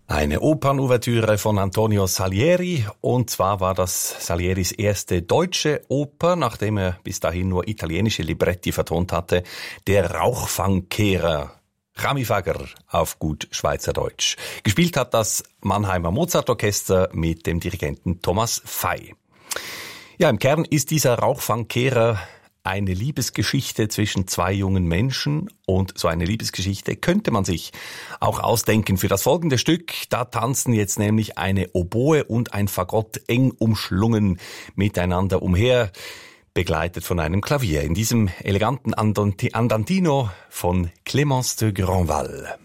Eine Opernouvertüre von Antonio Salieri, und zwar war das Salieris erste deutsche Oper, nachdem er bis dahin nur italienische Libretti vertont hatte, Der Rauchfangkehrer. Chamifager auf gut Schweizerdeutsch. Gespielt hat das Mannheimer Mozartorchester mit dem Dirigenten Thomas Fey. Ja, im Kern ist dieser Rauchfangkehrer eine Liebesgeschichte zwischen zwei jungen Menschen, und so eine Liebesgeschichte könnte man sich auch ausdenken für das folgende Stück. Da tanzen jetzt nämlich eine Oboe und ein Fagott eng umschlungen miteinander umher, begleitet von einem Klavier in diesem eleganten Andantino von Clémence de Grandval.